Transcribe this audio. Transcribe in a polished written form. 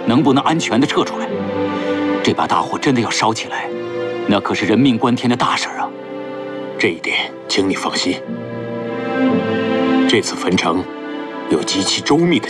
能不能安全的撤出来。这把大火真的要烧起来，那可是人命关天的大事啊！ 这一点，请你放心。这次焚城有极其周密的